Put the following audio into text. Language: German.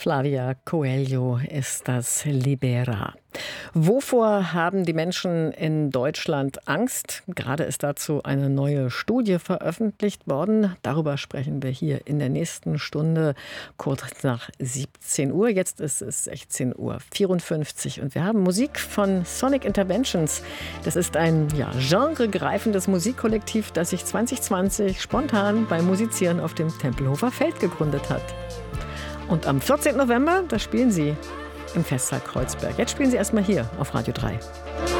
Flavia Coelho ist das Libera. Wovor haben die Menschen in Deutschland Angst? Gerade ist dazu eine neue Studie veröffentlicht worden. Darüber sprechen wir hier in der nächsten Stunde, kurz nach 17 Uhr. Jetzt ist es 16:54 Uhr und wir haben Musik von Sonic Interventions. Das ist ein genregreifendes Musikkollektiv, das sich 2020 spontan beim Musizieren auf dem Tempelhofer Feld gegründet hat. Und am 14. November, da spielen sie im Festsaal Kreuzberg. Jetzt spielen sie erstmal hier auf Radio 3.